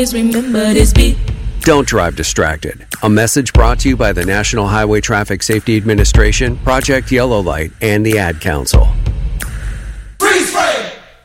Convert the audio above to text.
remember this beat. Don't drive distracted. A message brought to you by the National Highway Traffic Safety Administration, Project Yellow Light, and the Ad Council.